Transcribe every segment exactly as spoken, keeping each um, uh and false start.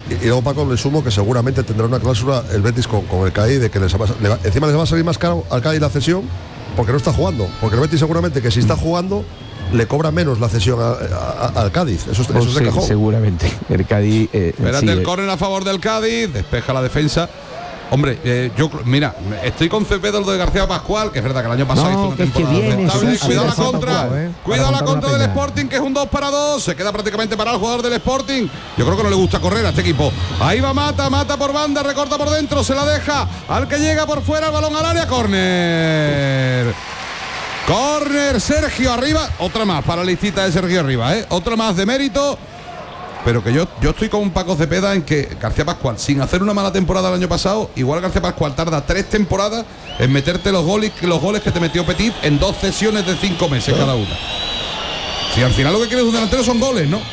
y, y luego Paco le sumo que seguramente tendrá una cláusula el Betis con, con el Cádiz de que les va, le va, encima les va a salir más caro al Cádiz la cesión porque no está jugando, porque el Betis seguramente que si está jugando le cobra menos la cesión a, a, a, al Cádiz. Eso, eso pues es de sí, cajón. Seguramente. El Cádiz. Eh, Espérate, sí, el eh. córner a favor del Cádiz. Despeja la defensa. Hombre, eh, yo, mira, estoy con Cepeda, lo de García Pascual, que es verdad que el año pasado no, hizo una que temporada es que viene, aceptable. sí, Cuidado la sí, contra, Pascual, eh, cuidado la contra del pena. Sporting, que es un dos para dos. Se queda prácticamente parado el jugador del Sporting. Yo creo que no le gusta correr a este equipo. Ahí va Mata, Mata por banda, recorta por dentro, se la deja al que llega por fuera, el balón al área, córner. Córner, Sergio arriba. Otra más para la listita de Sergio arriba, ¿eh? Otra más de mérito. Pero que yo, yo estoy con Paco Cepeda en que García Pascual, sin hacer una mala temporada el año pasado, igual García Pascual tarda tres temporadas en meterte los goles, los goles que te metió Petit en dos sesiones de cinco meses cada una. Si al final lo que quieres un delantero son goles, ¿no?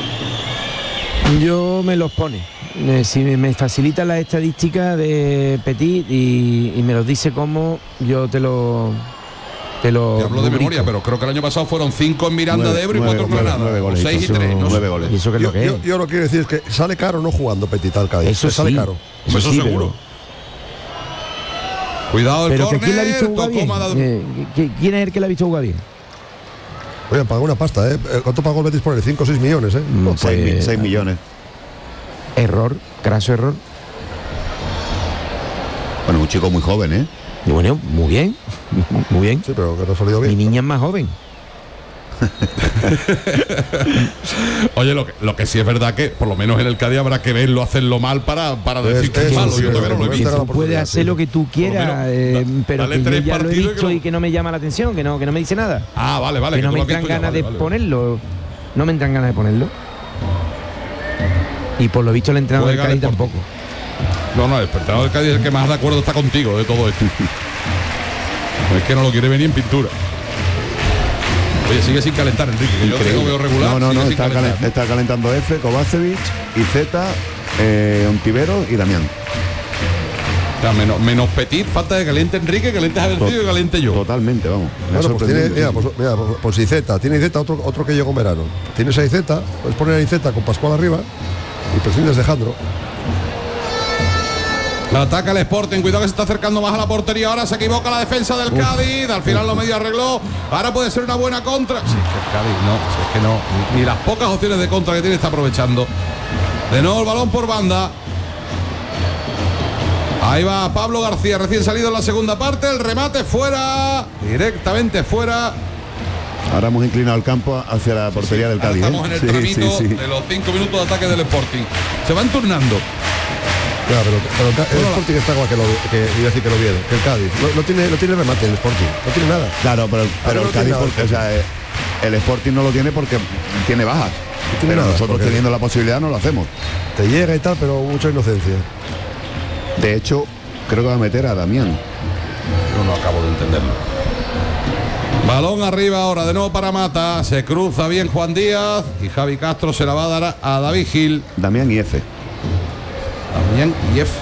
Yo me los pone. Eh, si me, me facilita la estadística de Petit y, y me los dice cómo, yo te lo... Te lo Te hablo de rubrico. memoria, pero creo que el año pasado fueron cinco en Miranda Nueve, de Ebro y nueve, cuatro en nueve, Granada. nueve goles, o seis y eso, tres, no nueve sé. goles. ¿Y eso qué es Yo, lo que yo, es? yo lo que quiero decir es que sale caro no jugando Petit al Cádiz. Eso sale sí. caro. Eso sí, seguro. Pero, Cuidado el pero que quién le ha córner, visto jugar tocó bien. Mada- Eh, ¿qui- ¿Quién es el que le ha visto jugar bien? Oye, pagó una pasta, ¿eh? ¿Cuánto pagó el Betis por él? cinco o seis millones, ¿eh? Mm, Oh, seis pues, seis millones. Error, craso error. Bueno, un chico muy joven, ¿eh? Y bueno, muy bien, muy bien. Sí, pero que no ha salido Mi bien. niña es más joven. Oye, lo que, lo que sí es verdad que por lo menos en el Cádiz habrá que verlo hacerlo mal para, para Es- decir que es eso malo. sí, Yo todavía no lo he pero visto. esta Tú la puedes oportunidad, hacer sí. lo que tú quieras, menos, eh, da- pero dale que yo tres ya lo he partidos y visto que y no- que no me llama la atención, que no, que no me dice nada. Ah, vale, vale. que no tú me lo has entran visto ya, ganas vale, de vale. ponerlo. No me entran ganas de ponerlo. Y por lo visto el entrenador del Juega Cádiz el Sporting. tampoco. No, no, el entrenador del Cádiz es el que más de acuerdo está contigo de todo esto. Es que no lo quiere venir en pintura. Oye, sigue sin calentar, Enrique, que yo te lo veo regular. No, no, sigue no, sin está, calentar. calen- está calentando F, Kovacevic, Izeta, eh, Ontiveros y Damián. O sea, menos, menos Petit, falta de caliente Enrique, caliente Javercillo y caliente yo. Totalmente, vamos. Me ha Bueno, pues tiene, sorprendido. mira, pues, mira, pues, pues Iceta, tiene Iceta, otro, otro que llegó en verano. Tienes a Iceta, puedes poner a Iceta con Pascual arriba y prescindes de Jandro. La ataca el Sporting, cuidado que se está acercando más a la portería. Ahora se equivoca la defensa del Cádiz. Al final lo medio arregló. Ahora puede ser una buena contra. Sí, es que el Cádiz no, sí, es que no. Ni, ni las pocas opciones de contra que tiene está aprovechando. De nuevo el balón por banda. Ahí va Pablo García, recién salido en la segunda parte. El remate fuera. Directamente fuera. Ahora hemos inclinado el campo hacia la portería del Ahora Cádiz. estamos en ¿eh? el Sí, tramito sí, sí. de los cinco minutos de ataque del Sporting. Se van turnando. Ya, pero, pero el, Ca- el Sporting está igual que, lo, que iba a decir que lo Oviedo, que el Cádiz. No, no tiene, no tiene remate el Sporting, no tiene nada. Claro, pero, pero no el tiene Cádiz, nada, porque, o sea, eh, el Sporting no lo tiene porque tiene bajas. No tiene Pero nada, nosotros porque teniendo la posibilidad no lo hacemos. te llega y tal, pero mucha inocencia. De hecho, creo que va a meter a Damián. Yo no acabo de entenderlo. Balón arriba ahora, de nuevo para Mata. Se cruza bien Juan Díaz y Javi Castro se la va a dar a David Gil. Damián y F. También y F.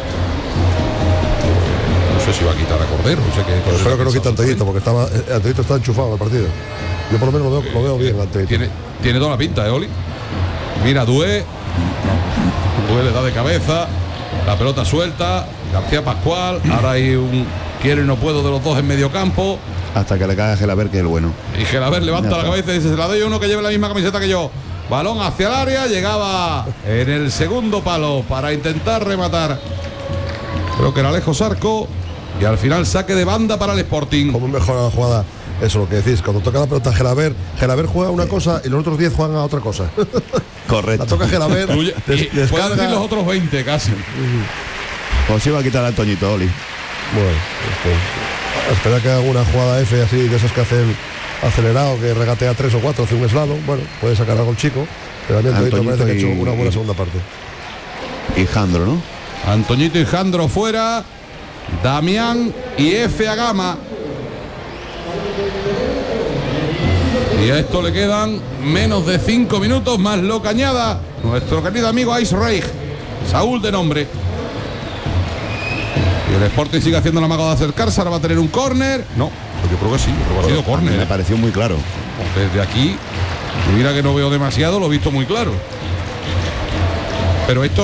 No sé si va a quitar a Cordero. No sé qué. Pero espero que no quite a Antoñito, porque estaba, eh, Antoñito está enchufado al partido. Yo por lo menos lo veo, lo veo bien, Antoñito. Tiene, tiene toda la pinta, ¿eh, Oli? Mira, Dué. Dué le da de cabeza. La pelota suelta. García Pascual. Ahora hay un quiero y no puedo de los dos en medio campo. Hasta que le cae a Gelaber, que es el bueno. Y Gelaber levanta Ya la está. cabeza y dice, se la doy a uno que lleve la misma camiseta que yo. Balón hacia el área, llegaba en el segundo palo para intentar rematar. Creo que era lejos arco. Y al final saque de banda para el Sporting. Como mejora la jugada, eso lo que decís, cuando toca la pelota Gelaber, Gelaber juega una cosa y los otros diez juegan a otra cosa. Correcto. La toca Gelaber, Tuye- des- y pueden decir descarga. los otros veinte casi. Pues iba a quitar a Antoñito, Oli. Bueno, este, a esperar que haga una jugada F así, de esas que hacen acelerado, que regatea tres o cuatro, hace un slalom, bueno, puede sacar algo el chico, pero a mí Antoñito me Antoñito parece que ha y- hecho una buena segunda parte. Y Jandro, ¿no? Antoñito y Jandro fuera. Damián y F a Gama. Y a esto le quedan menos de cinco minutos más lo que añada nuestro querido amigo Ice Reich, Saúl de nombre. Y el Sporting sigue haciendo la maga de acercarse. Ahora va a tener un córner. No, pues yo creo que sí, creo que ha sido córner. Me ¿eh? pareció muy claro. Desde aquí, mira que no veo demasiado, lo he visto muy claro. Pero esto